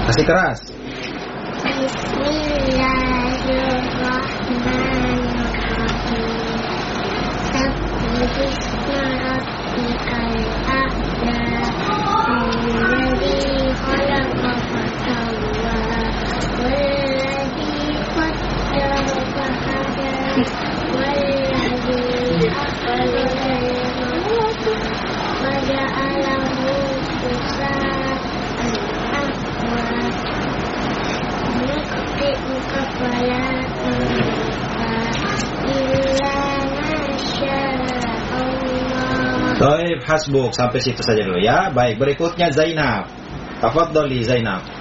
Kasih keras. Bismillahirrahmanirrahim. Sabbihisma rabbikal a'la. Alladzi khalaqa fasawwa. Walladzi qaddara fahada. Walladzi akhraja al-mar'a faja'alahu ghusaan ahwa. Nuqti'uka fala tunsa illa masya Allah. Baik, hasbuk, sampai situ saja dulu ya. Baik, berikutnya Zainab. Tafadhali Zainab.